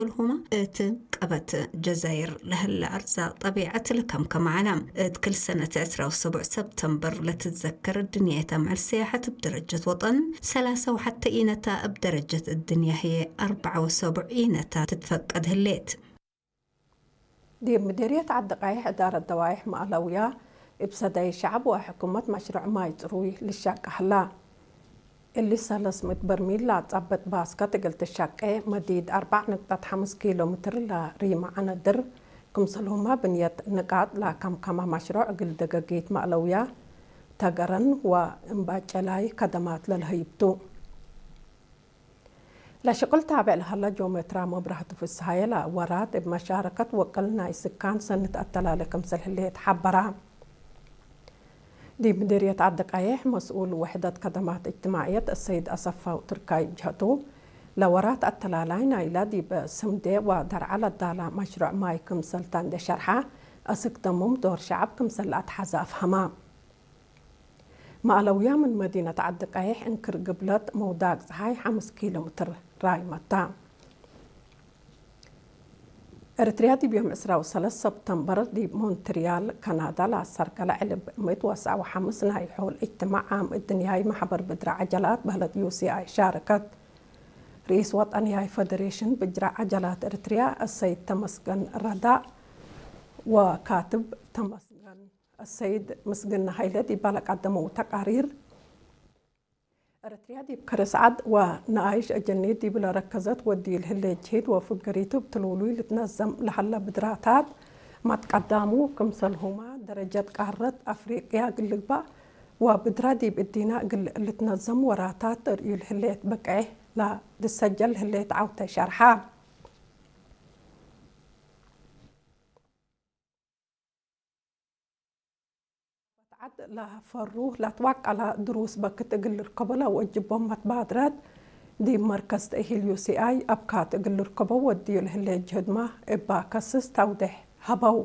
هما قبت جزائر لهلا أرزاق طبيعة لكم علام كل سنة 17 سبتمبر لتتذكر الدنيا مع السياحة بدرجة وطن 3 وحتى إينتا بدرجة الدنيا هي 74 إينتا تتفقد هالليت دي مديرية الدقايح إدارة دوائح مألوية بصدى شعب وحكومة مشروع ماي تروي للشاق أحلا اللي 300 برميل لا تثبت باسكت قلت الشاقة مديد 4.5 كيلومتر لا ريما عن الدر كمسلهما بنية نقاط لا كما مشروع قل دقاقيت مألوية تقرن وانباجلاي كدمات للهيبتو لا شغل تابع لهلا جومترا مبرهة في السهايلة ورات بمشاركة وكلنا السكان سنة التلالة كمسل اللي يتحبرها دي مديرية الدقايح مسؤول وحدة خدمات اجتماعية السيد أصفا وتركاي جهتو لورات التلالين إلى دي بسمدة ودر على الدالة مشروع ماي كمسل تاند شرحة أسكتمم دور شعب كمسل أتحزة أفهمها مألوية من مدينة الدقايح انكر قبلت موداق زهاي 5 كيلومتر راي متا ارتريا دي بيوم 3 سبتمبر دي مونتريال كندا لا سرقة علب متوسع وحمس نهاي حول اجتماع عام الدنياي محبر بدرع عجلات بهلد UCI شاركت رئيس وطني فدريشن بدرع عجلات ارتريا السيد تمسكن رداء وكاتب تمسكن السيد مسجن هايلة دي بالك قدموا تقارير ارتريا دي بكرس عد ونعيش الجنيد دي بلا ركزت ودي الهلي جهد وفقريتو بتلولوي لتنظم لحلا بدراتات ما تقدموا كمسلهما درجة قارة أفريقيا قلبا وبدرا دي بدينا قل تنظم وراتات ريو الهلي بقعه لا تسجل الهلي تعوت شرحها لا فروه لا توقع على دروس بكت اقل القبلة وجبهم متبادرات دي مركز تأهيل UCI أبكات اقل القبة ودي الهلي جهد ما إبا كسس توضح هبو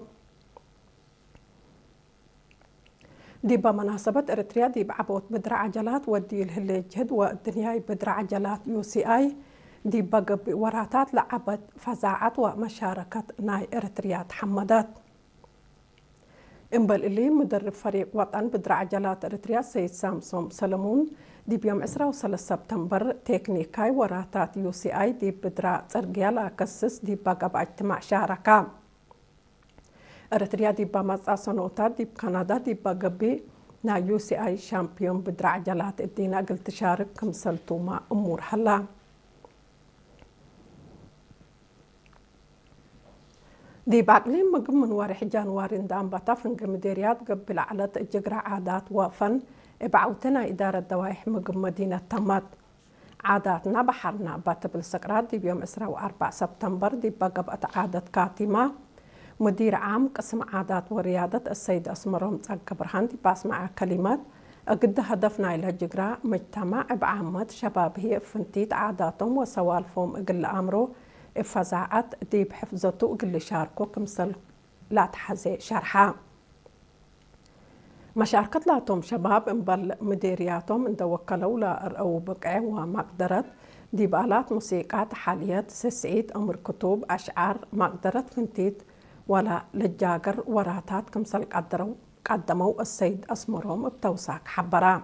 دي بمناسبة ارتريا دي بعبوت بدرع عجلات ودي الهلي جهد والدنيا بدرع عجلات UCI دي بقى وراتات لعبت فزاعات ومشاركة ناي ارتريا تحمدات إنبل اللي مدرب فريق وطن بدرع عجلات ارتريا سيد سامسون سلمون دي بيوم 3 سبتمبر تكنيكاي وراتات UCI دي بدرع ترقيا كسس دي بقى باجتماع شاركة ارتريا دي بمزا سنوتات دي بكندا دي بقى بي نا UCI شامبيون بدرع عجلات الدينا قلت شارك كمسلتو ما أمور حلا دي باقلين مقم من وارح جانوارين دام بطافن مديريات قبل على جقرا عادات وفن بعوتنا إدارة دوائح مقم مدينة تمات عاداتنا بحرنا باتبل سقرات دي بيوم 4 سبتمبر دي بقبت عادة كاتمة مدير عام قسم عادات وريادة السيد أسمرهم برهان دي باسمع كلمات قد هدفنا إلى جقرا مجتمع بعامة شباب هي فنتيت عاداتهم وسوالفهم اقل أمره فزاعت دي بحفظته قل شاركو كمثل لا تحزي شرحها مشاركة لاتهم شباب انبل مديرياتهم ان دوكلوا لأرقوا بقع ومقدرة دي بآلات موسيقات حاليات سسعيد أمر كتب أشعار مقدرة فنتيت ولا للجاقر وراتات كمثل قدموا السيد أسمرهم بتوساك حبرا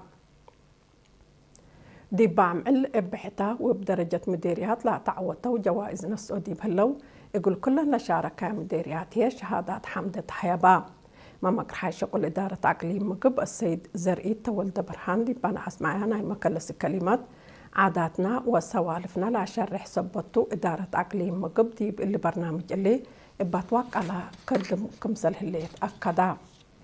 دي بعمل بحتا وبدرجة مديريات لا تعوضته وجوائز نسو دي بهلو يقول كلنا شاركة مديريات هي شهادات حمدة حيابا ما مقرحي شغل إدارة أقليم مقب السيد زرقيت تولد برهان دي بانا أسمعينا مكلس الكلمات عاداتنا وسوالفنا لا شرح سبطو إدارة أقليم مقب دي اللي برنامج اللي باتوقع على قدم كمسل اللي أكدا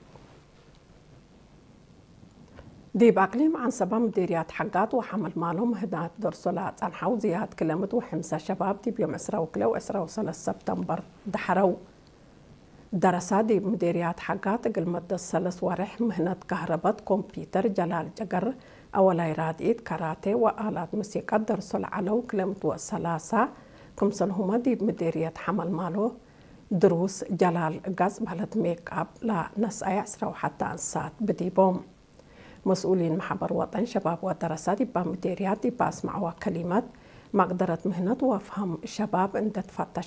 دي بأقليم عن سبا مديريات حقات وحمل مالهم هدات درسولات عن حوزيات كلمت وحمسة شباب دي بيوم 3 سبتمبر دحروا دراسات دي مديريات حقات قل مدى الثلاث ورح مهنة كهرباء كمبيوتر جلال جقر أولا راديت كاراتي وآلات موسيقى درسول علو كلمت وثلاثة كمسلهما دي مديريات حمل مالو دروس جلال غاز بهلت ميك اب لا نسعي 10 وحتى أنسات بديبهم مسؤولين محبر وطن شباب ودراسات بمديريات باسمعوا كلمات مقدرة مهنة وفهم شباب عند تفتش